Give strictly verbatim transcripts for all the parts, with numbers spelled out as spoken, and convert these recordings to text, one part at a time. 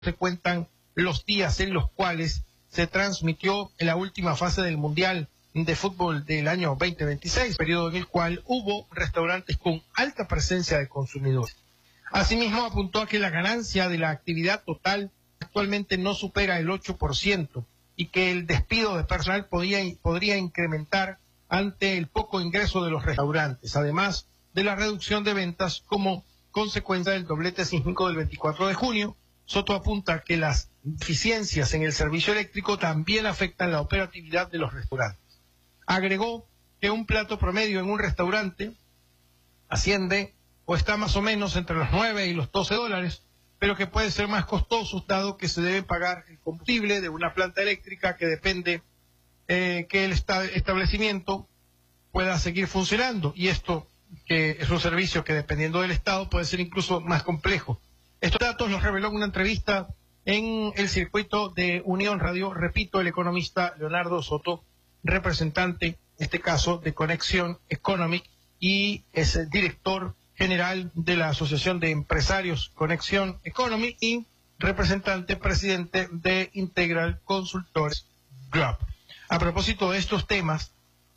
se cuentan los días en los cuales se transmitió en la última fase del Mundial de Fútbol del año veinte veintiséis, periodo en el cual hubo restaurantes con alta presencia de consumidores. Asimismo, apuntó a que la ganancia de la actividad total actualmente no supera el ocho por ciento y que el despido de personal podría, podría incrementar ante el poco ingreso de los restaurantes, además de la reducción de ventas como consecuencia del doblete sísmico del veinticuatro de junio. Soto apunta que las deficiencias en el servicio eléctrico también afectan la operatividad de los restaurantes. Agregó que un plato promedio en un restaurante asciende o está más o menos entre los nueve y los doce dólares, pero que puede ser más costoso dado que se debe pagar el combustible de una planta eléctrica que depende eh, que el esta establecimiento pueda seguir funcionando, y esto que es un servicio que dependiendo del estado puede ser incluso más complejo. Estos datos los reveló en una entrevista en el circuito de Unión Radio, repito, el economista Leonardo Soto, representante, en este caso, de Conexión Economic, y es el director general de la Asociación de Empresarios Conexión Economic y representante presidente de Integral Consultores Group. A propósito de estos temas,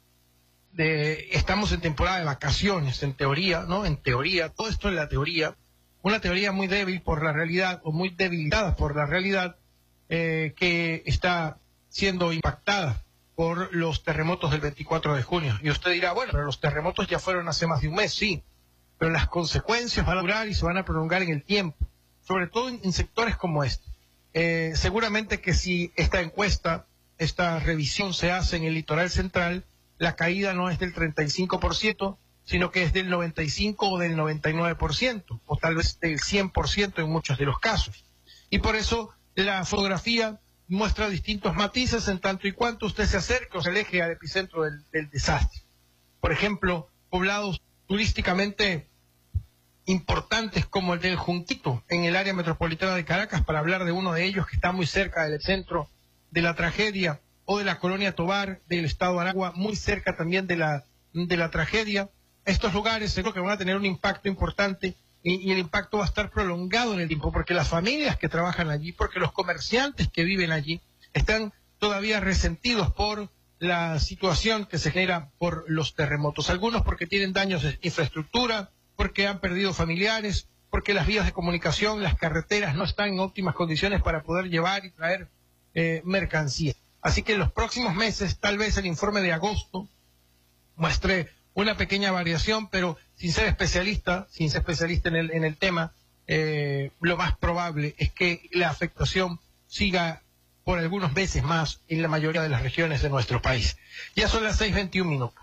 de, estamos en temporada de vacaciones, en teoría, ¿no? En teoría, todo esto en la teoría, una teoría muy débil por la realidad, o muy debilitada por la realidad, eh, que está siendo impactada por los terremotos del veinticuatro de junio. Y usted dirá, bueno, pero los terremotos ya fueron hace más de un mes, sí, pero las consecuencias van a durar y se van a prolongar en el tiempo, sobre todo en, en sectores como este. Eh, seguramente que si esta encuesta, esta revisión se hace en el litoral central, la caída no es del treinta y cinco por ciento, sino que es del noventa y cinco o del noventa y nueve por ciento, o tal vez del cien por ciento en muchos de los casos. Y por eso la fotografía muestra distintos matices en tanto y cuanto usted se acerque o se aleje al epicentro del, del desastre. Por ejemplo, poblados turísticamente importantes como el del Junquito, en el área metropolitana de Caracas, para hablar de uno de ellos que está muy cerca del centro de la tragedia, o de la colonia Tobar del estado de Aragua, muy cerca también de la, de la tragedia. Estos lugares seguro que van a tener un impacto importante y, y el impacto va a estar prolongado en el tiempo, porque las familias que trabajan allí, porque los comerciantes que viven allí están todavía resentidos por la situación que se genera por los terremotos. Algunos porque tienen daños de infraestructura, porque han perdido familiares, porque las vías de comunicación, las carreteras no están en óptimas condiciones para poder llevar y traer eh, mercancía. Así que en los próximos meses, tal vez el informe de agosto muestre una pequeña variación, pero sin ser especialista, sin ser especialista en el, en el tema, eh, lo más probable es que la afectación siga por algunos meses más en la mayoría de las regiones de nuestro país. Ya son las seis veintiún minutos.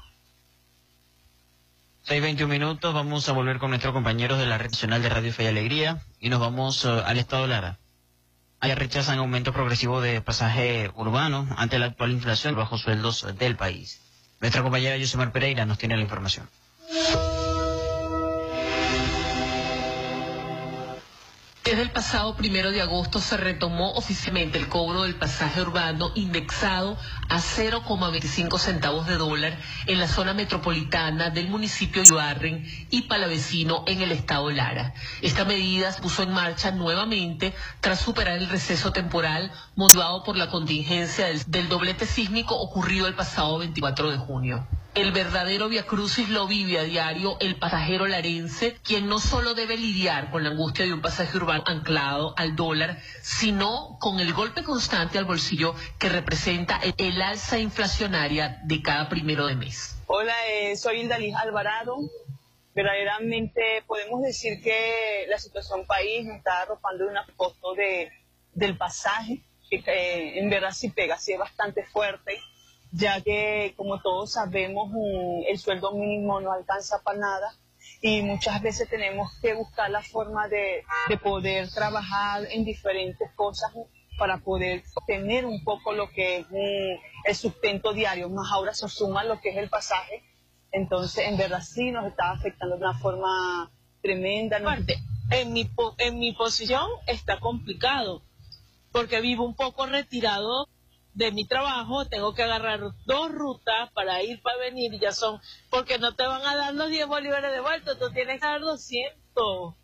seis veintiún minutos, vamos a volver con nuestros compañeros de la Red Nacional de Radio Fe y Alegría y nos vamos uh, al estado Lara. Allá rechazan aumento progresivo de pasaje urbano ante la actual inflación y bajos sueldos del país. Nuestra compañera Yosemar Pereira nos tiene la información. Desde el pasado primero de agosto se retomó oficialmente el cobro del pasaje urbano indexado a cero coma veinticinco centavos de dólar en la zona metropolitana del municipio de Ibarren y Palavecino en el estado Lara. Esta medida se puso en marcha nuevamente tras superar el receso temporal motivado por la contingencia del, del doblete sísmico ocurrido el pasado veinticuatro de junio. El verdadero viacrucis lo vive a diario el pasajero larense, quien no solo debe lidiar con la angustia de un pasaje urbano anclado al dólar, sino con el golpe constante al bolsillo que representa el, el alza inflacionaria de cada primero de mes. Hola, eh, soy Indalí Alvarado. Verdaderamente podemos decir que la situación país nos está arropando de un costo de, del pasaje, que eh, en verdad sí pega, sí es bastante fuerte, ya que, como todos sabemos, el sueldo mínimo no alcanza para nada y muchas veces tenemos que buscar la forma de, de poder trabajar en diferentes cosas para poder tener un poco lo que es el sustento diario, más ahora se suma lo que es el pasaje. Entonces, en verdad sí nos está afectando de una forma tremenda. Aparte, en mi, en mi posición está complicado, porque vivo un poco retirado de mi trabajo, tengo que agarrar dos rutas para ir, para venir, y ya son, porque no te van a dar los diez bolívares de vuelta, tú tienes que dar doscientos.